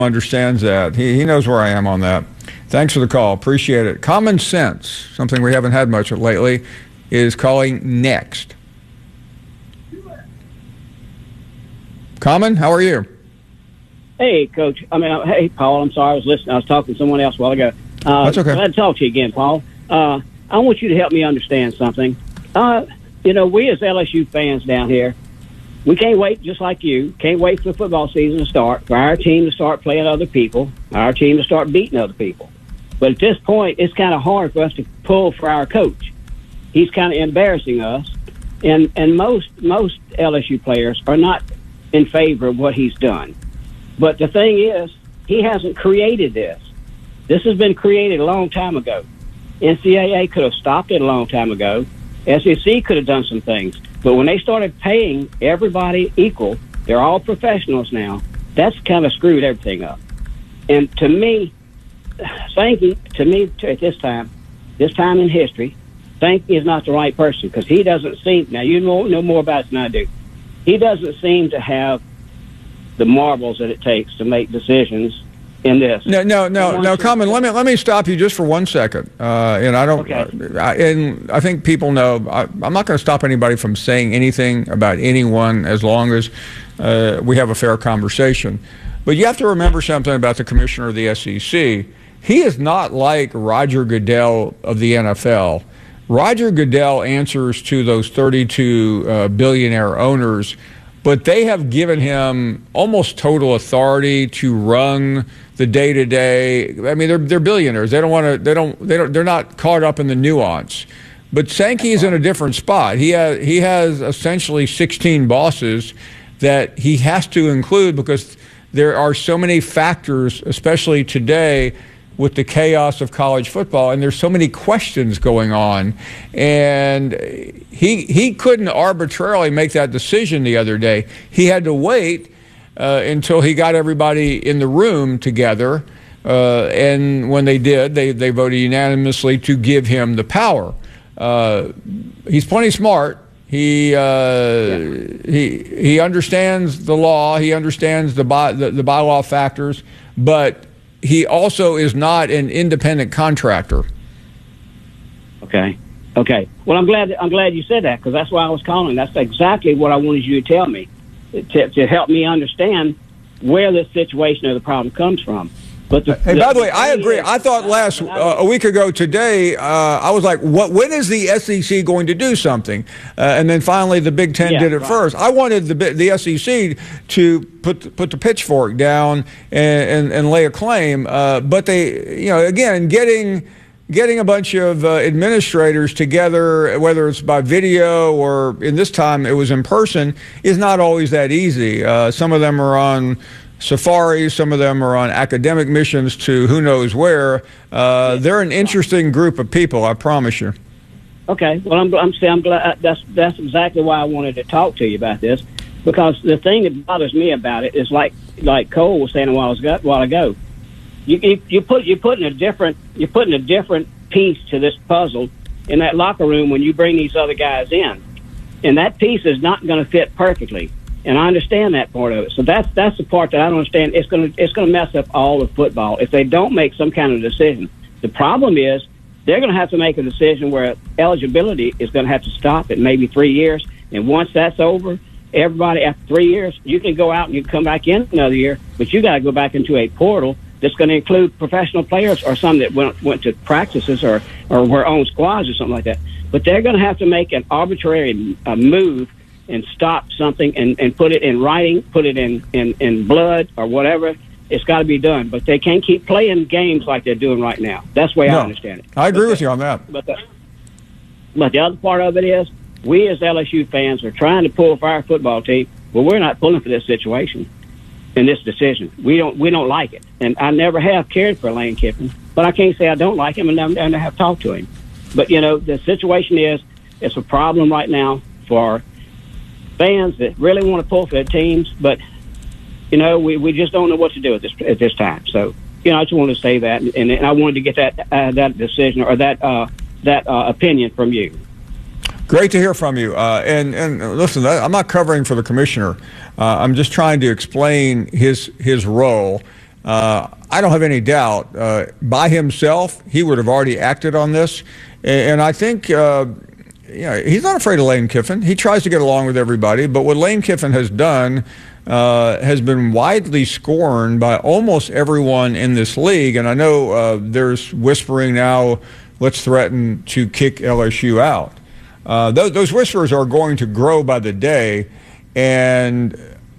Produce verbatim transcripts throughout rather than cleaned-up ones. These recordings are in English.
Understands that. He, he knows where I am on that. Thanks for the call. Appreciate it. Common sense, something we haven't had much of lately, is calling next. Common, how are you? Hey, Coach. I mean, hey, Paul. I'm sorry. I was listening. I was talking to someone else a while ago. Uh, That's okay. Glad to talk to you again, Paul. Uh, I want you to help me understand something. Uh, you know, we as L S U fans down here, we can't wait, just like you, can't wait for the football season to start, for our team to start playing other people, our team to start beating other people. But at this point, it's kind of hard for us to pull for our coach. He's kind of embarrassing us. And and most most L S U players are not in favor of what he's done. But the thing is, he hasn't created this. This has been created a long time ago. N C double A could have stopped it a long time ago. S E C could have done some things. But when they started paying everybody equal, they're all professionals now, that's kind of screwed everything up. And to me, Sankey, to me, at this time, this time in history, Sankey is not the right person because he doesn't seem, now you know, know more about it than I do, he doesn't seem to have the marbles that it takes to make decisions in this. No, no, no, no. Common. Let me let me stop you just for one second. Uh, and I don't. Okay. Uh, I, and I think people know. I, I'm not going to stop anybody from saying anything about anyone as long as uh, we have a fair conversation. But you have to remember something about the commissioner of the S E C. He is not like Roger Goodell of the N F L. Roger Goodell answers to those thirty-two uh, billionaire owners, but they have given him almost total authority to run the day-to-day. I mean, they're they're billionaires. They don't want to. They don't. They don't. They're not caught up in the nuance. But Sankey's in a different spot. He has he has essentially sixteen bosses that he has to include because there are so many factors, especially today, with the chaos of college football, and there's so many questions going on, and he he couldn't arbitrarily make that decision the other day. He had to wait uh, until he got everybody in the room together, uh, and when they did, they they voted unanimously to give him the power. Uh, he's plenty smart. He uh, yeah. he he understands the law. He understands the by, the, the bylaw factors, but he also is not an independent contractor. Okay. Okay. Well, I'm glad I'm glad you said that because that's why I was calling. That's exactly what I wanted you to tell me to, to help me understand where this situation or the problem comes from. But the, hey, the, by the way, I agree. I thought last uh, a week ago today, uh, I was like, "What? When is the S E C going to do something?" Uh, and then finally, the Big Ten yeah, did it right. first. I wanted the the S E C to put put the pitchfork down and and, and lay a claim, uh, but they, you know, again, getting getting a bunch of uh, administrators together, whether it's by video or in this time it was in person, is not always that easy. Uh, some of them are on safaris, some of them are on academic missions to who knows where. Uh, they're an interesting group of people, I promise you. Okay, well, I'm I'm, I'm glad that's that's exactly why I wanted to talk to you about this, because the thing that bothers me about it is like like Cole was saying a while ago. A while ago, you you, you put you putting a different you're putting a different piece to this puzzle in that locker room when you bring these other guys in, and that piece is not going to fit perfectly. And I understand that part of it. So that's that's the part that I don't understand. It's going to it's going to mess up all of football if they don't make some kind of decision. The problem is they're going to have to make a decision where eligibility is going to have to stop at maybe three years. And once that's over, everybody after three years, you can go out and you can come back in another year, but you got to go back into a portal that's going to include professional players or some that went went to practices or or were on squads or something like that. But they're going to have to make an arbitrary uh, move and stop something and, and put it in writing, put it in, in, in blood or whatever. It's got to be done. But they can't keep playing games like they're doing right now. That's the way no, I understand it. I agree but with the, you on that. But the, but the other part of it is we as L S U fans are trying to pull for our football team, but we're not pulling for this situation and this decision. We don't we don't like it. And I never have cared for Lane Kiffin, but I can't say I don't like him and I never have talked to him. But, you know, the situation is it's a problem right now for fans that really want to pull for their teams, but you know we, we just don't know what to do at this at this time. So you know I just wanted to say that, and, and I wanted to get that uh, that decision or that uh, that uh, opinion from you. Great to hear from you. Uh, and and listen, I'm not covering for the commissioner. Uh, I'm just trying to explain his his role. uh, I don't have any doubt uh, by himself he would have already acted on this. And, and I think uh, you know, he's not afraid of Lane Kiffin. He tries to get along with everybody. But what Lane Kiffin has done uh, has been widely scorned by almost everyone in this league. And I know uh, there's whispering now, let's threaten to kick L S U out. Uh, those, those whispers are going to grow by the day. And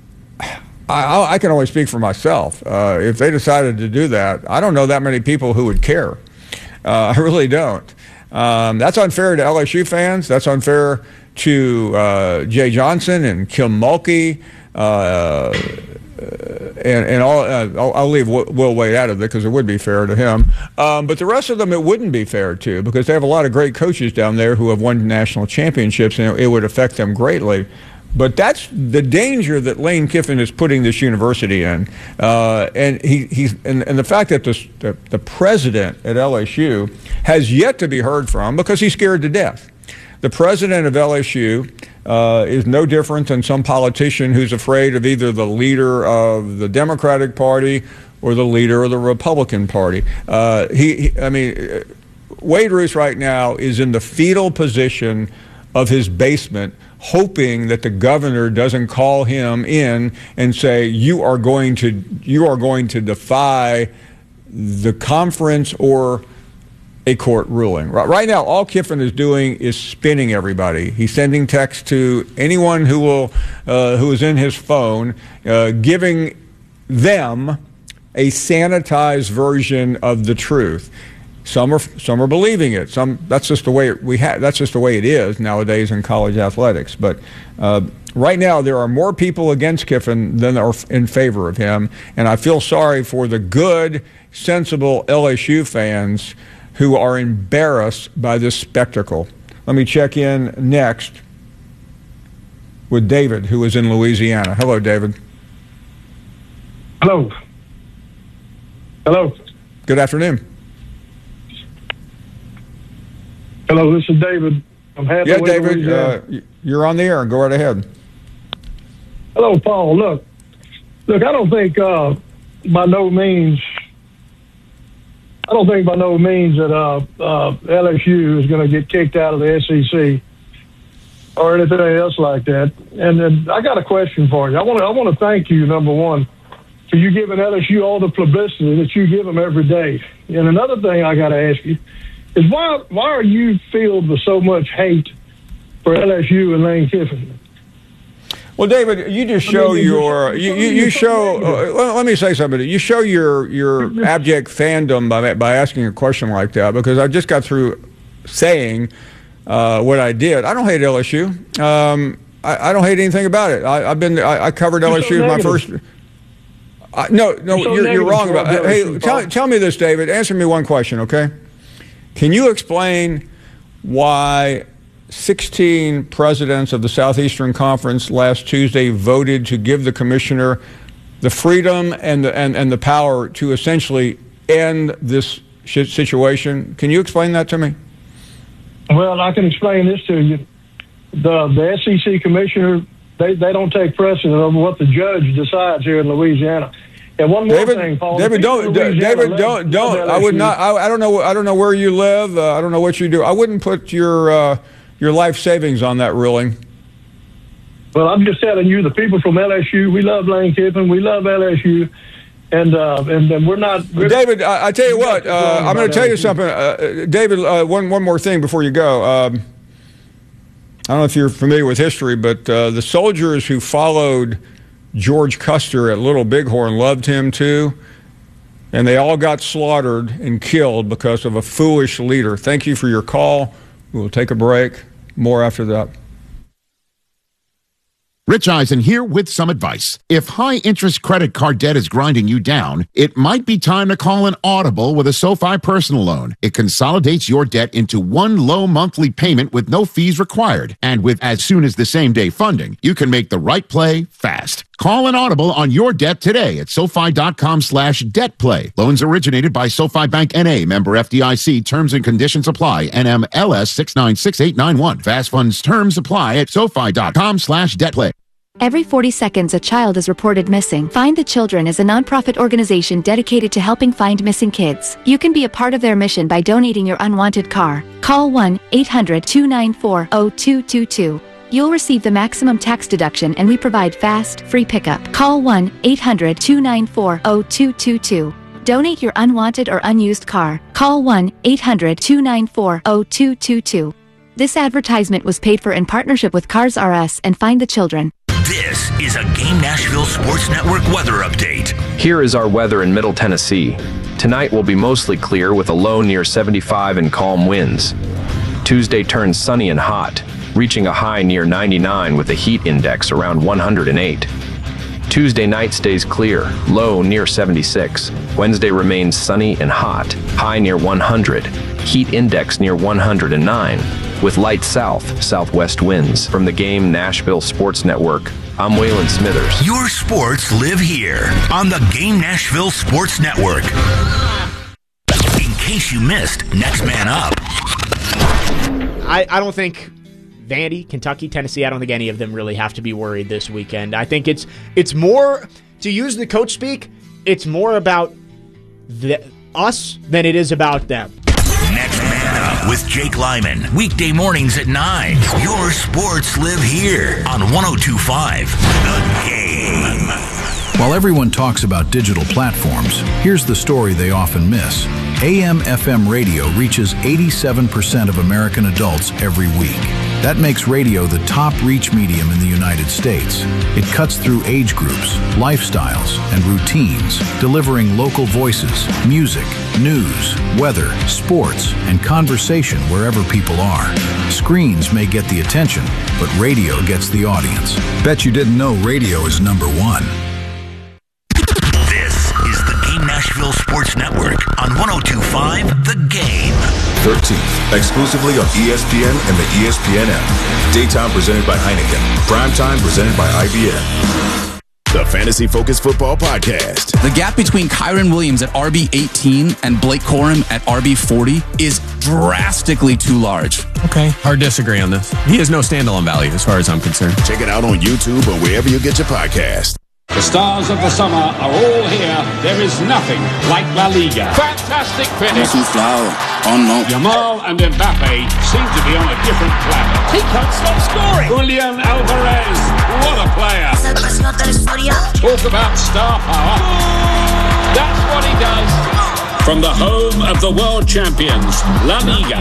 I, I can only speak for myself. Uh, if they decided to do that, I don't know that many people who would care. Uh, I really don't. Um, that's unfair to L S U fans. That's unfair to uh, Jay Johnson and Kim Mulkey. Uh, and, and all, uh, I'll, I'll leave Will Wade out of it because it would be fair to him. Um, but the rest of them, it wouldn't be fair to, because they have a lot of great coaches down there who have won national championships, and it would affect them greatly. But that's the danger that Lane Kiffin is putting this university in, uh, and he, he's and, and the fact that the, the the president at L S U has yet to be heard from because he's scared to death. The president of L S U uh, is no different than some politician who's afraid of either the leader of the Democratic Party or the leader of the Republican Party. Uh, he, he, I mean, Wade Roos right now is in the fetal position of his basement, hoping that the governor doesn't call him in and say, you are going to you are going to defy the conference or a court ruling. Right now, all Kiffin is doing is spinning everybody. He's sending texts to anyone who will uh, who is in his phone, uh, giving them a sanitized version of the truth. Some are some are believing it. Some that's just the way it, we have. That's just the way it is nowadays in college athletics. But uh, right now, there are more people against Kiffin than are in favor of him, and I feel sorry for the good, sensible L S U fans who are embarrassed by this spectacle. Let me check in next with David, who is in Louisiana. Hello, David. Hello. Hello. Good afternoon. Hello, this is David. I'm happy. Yeah, David, uh, you're on the air. Go right ahead. Hello, Paul. Look, look. I don't think uh, by no means. I don't think by no means that uh, uh, L S U is going to get kicked out of the S E C or anything else like that. And then I got a question for you. I want to. I want to thank you, number one, for you giving L S U all the publicity that you give them every day. And another thing I got to ask you is why why are you filled with so much hate for L S U and Lane Kiffin? Well, David, you just show I mean, your you, you, you show. Uh, let, let me say something. You show your your abject fandom by by asking a question like that, because I just got through saying uh, what I did. I don't hate L S U. Um, I, I don't hate anything about it. I, I've been I, I covered L S U so my first. Uh, no, no, you're, so you're, you're wrong about it. Hey, tell tell me this, David. Answer me one question, okay? Can you explain why sixteen presidents of the Southeastern Conference last Tuesday voted to give the commissioner the freedom and the, and, and the power to essentially end this situation? Can you explain that to me? Well, I can explain this to you. The, the S E C commissioner, they, they don't take precedent over what the judge decides here in Louisiana. And one more David, thing, Paul. David, don't, David, don't, don't. I would not. I, I don't know. I don't know where you live. Uh, I don't know what you do. I wouldn't put your uh, your life savings on that ruling. Well, I'm just telling you, the people from L S U, we love Lane Kiffin. We love L S U, and uh, and, and we're not. We're, David, I, I tell you what. Uh, I'm going to tell you something, uh, David. Uh, one one more thing before you go. Um, I don't know if you're familiar with history, but uh, the soldiers who followed George Custer at Little Bighorn loved him too, and they all got slaughtered and killed because of a foolish leader. Thank you for your call. We will take a break. More after that. Rich Eisen here with some advice. If high-interest credit card debt is grinding you down, it might be time to call an audible with a SoFi personal loan. It consolidates your debt into one low monthly payment with no fees required. And with as soon as the same day funding, you can make the right play fast. Call an audible on your debt today at SoFi.com slash debt play. Loans originated by SoFi Bank N A, member F D I C. Terms and conditions apply. N M L S six nine six eight nine one. Fast funds terms apply at SoFi.com slash debt play. Every forty seconds, a child is reported missing. Find the Children is a nonprofit organization dedicated to helping find missing kids. You can be a part of their mission by donating your unwanted car. Call one eight hundred two nine four zero two two two. You'll receive the maximum tax deduction, and we provide fast, free pickup. Call one eight hundred two nine four zero two two two. Donate your unwanted or unused car. Call one eight hundred two nine four zero two two two. This advertisement was paid for in partnership with Cars R Us and Find the Children. This is a Game Nashville Sports Network weather update. Here is our weather in Middle Tennessee. Tonight will be mostly clear with a low near seventy-five and calm winds. Tuesday turns sunny and hot, reaching a high near ninety-nine with a heat index around one hundred eight. Tuesday night stays clear, low near seventy-six. Wednesday remains sunny and hot, high near one hundred, heat index near one hundred nine, with light south-southwest winds. From the Game Nashville Sports Network, I'm Waylon Smithers. Your sports live here on the Game Nashville Sports Network. In case you missed Next Man Up. I, I don't think Vandy, Kentucky, Tennessee, I don't think any of them really have to be worried this weekend. I think it's it's more, to use the coach speak, it's more about the, us than it is about them. Next Man Up with Jake Lyman. Weekday mornings at nine. Your sports live here on one oh two point five The Game. While everyone talks about digital platforms, here's the story they often miss. A M F M radio reaches eighty-seven percent of American adults every week. That makes radio the top reach medium in the United States. It cuts through age groups, lifestyles, and routines, delivering local voices, music, news, weather, sports, and conversation wherever people are. Screens may get the attention, but radio gets the audience. Bet you didn't know radio is number one. This is the Game Nashville Sports Network on one oh two point five The Game. thirteenth, exclusively on E S P N and the E S P N app. Daytime presented by Heineken. Primetime presented by I B M. The Fantasy Focus Football Podcast. The gap between Kyron Williams at R B eighteen and Blake Corum at R B forty is drastically too large. Okay, hard to disagree on this. He has no standalone value as far as I'm concerned. Check it out on YouTube or wherever you get your podcast. The stars of the summer are all here. There is nothing like La Liga. Fantastic finish. Oh no. Yamal and Mbappe seem to be on a different planet. He can't stop scoring. Julian Alvarez, what a player. Talk about star power. That's what he does. From the home of the world champions, La Liga.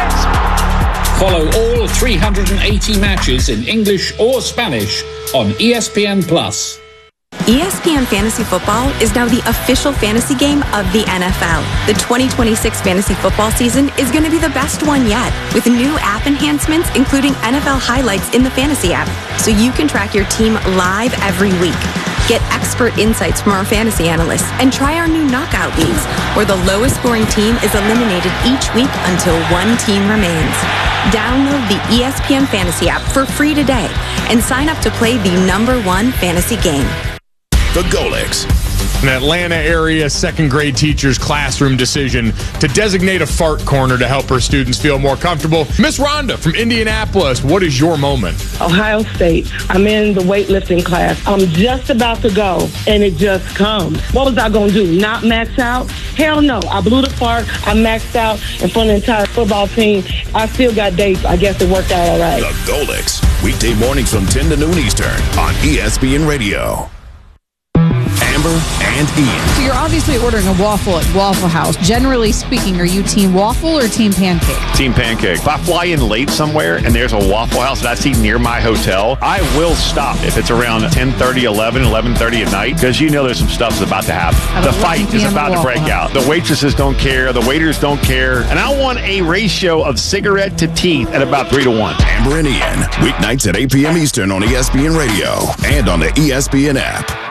Follow all three hundred eighty matches in English or Spanish on E S P N Plus. E S P N Fantasy Football is now the official fantasy game of the N F L. The twenty twenty-six fantasy football season is going to be the best one yet, with new app enhancements, including N F L highlights in the fantasy app, so you can track your team live every week. Get expert insights from our fantasy analysts and try our new knockout leagues, where the lowest scoring team is eliminated each week until one team remains. Download the E S P N Fantasy app for free today and sign up to play the number one fantasy game. The Golix. An Atlanta area second grade teacher's classroom decision to designate a fart corner to help her students feel more comfortable. Miss Rhonda from Indianapolis, what is your moment? Ohio State. I'm in the weightlifting class. I'm just about to go, and it just comes. What was I going to do? Not max out? Hell no. I blew the fart. I maxed out in front of the entire football team. I still got dates. I guess it worked out all right. The Golix. Weekday mornings from ten to noon Eastern on E S P N Radio. Amber and Ian. So you're obviously ordering a waffle at Waffle House. Generally speaking, are you team waffle or team pancake? Team pancake. If I fly in late somewhere and there's a Waffle House that I see near my hotel, I will stop if it's around ten thirty, eleven, eleven thirty at night, because you know there's some stuff that's about to happen. The fight is about to break out. The waitresses don't care. The waiters don't care. And I want a ratio of cigarette to teeth at about three to one. Amber and Ian. Weeknights at eight p.m. Eastern on E S P N Radio and on the E S P N app.